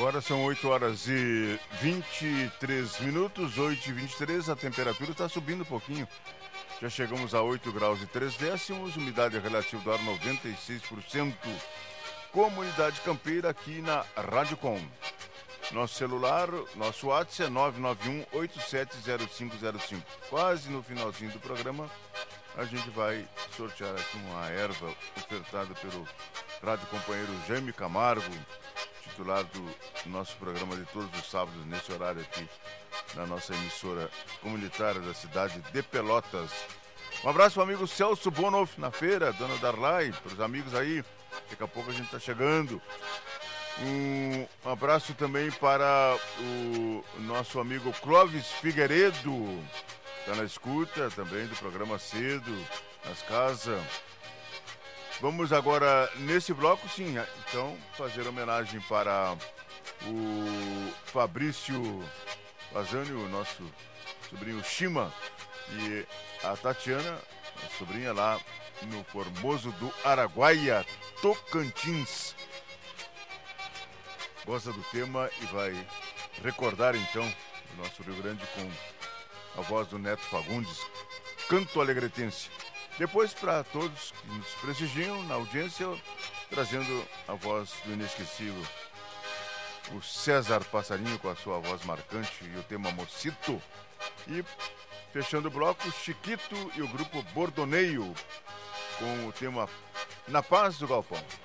Agora são 8 horas e 23 minutos, 8h23, a temperatura está subindo um pouquinho. Já chegamos a 8 graus e 3 décimos, umidade relativa do ar 96%. Comunidade Campeira aqui na Rádio Com. Nosso celular, nosso WhatsApp é 991-870505. Quase no finalzinho do programa, a gente vai sortear aqui uma erva ofertada pelo rádio companheiro Jaime Camargo, titular do nosso programa de todos os sábados, nesse horário aqui, na nossa emissora comunitária da cidade de Pelotas. Um abraço para o amigo Celso Bonoff na feira, dona Darlai, para os amigos aí, daqui a pouco a gente está chegando. Um abraço também para o nosso amigo Clóvis Figueiredo, está na escuta também do programa Cedo, nas casas. Vamos agora, nesse bloco, sim, então, fazer homenagem para o Fabrício Vazani, o nosso sobrinho Shima, e a Tatiana, a sobrinha lá no Formoso do Araguaia, Tocantins. Gosta do tema e vai recordar, então, o nosso Rio Grande com a voz do Neto Fagundes, Canto Alegretense. Depois, para todos que nos prestigiam na audiência, trazendo a voz do inesquecível, o César Passarinho com a sua voz marcante e o tema Mocito. E, fechando o bloco, Chiquito e o grupo Bordoneio com o tema Na Paz do Galpão.